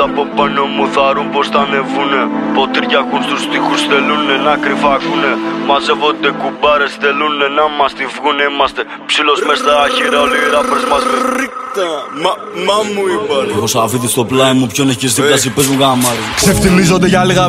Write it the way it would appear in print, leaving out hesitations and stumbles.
από πάνω μου θαρούν πως θα ανεβούνε. Ποτήρια ακούν στους στίχους, θέλουνε να κρυφά ακούνε. Μαζεύονται κουμπάρες, θέλουνε να μας τη βγουνε. Είμαστε ψήλος μες στα άχυρα, όλοι οι ράπερς μας με ρίχτα. Μα μου είπαν. Έχω σαφίδι στο πλάι μου, ποιον έχεις δίπλα, πες μου γαμάρι. Ξεφτιλίζονται για λίγα